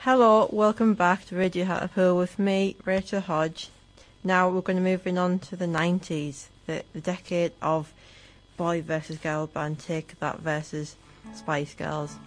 Hello, welcome back to Radio Hartlepool with me, Rachel Hodge. Now we're going to move on to the 90s, the decade of boy versus girl band Take That versus Spice Girls.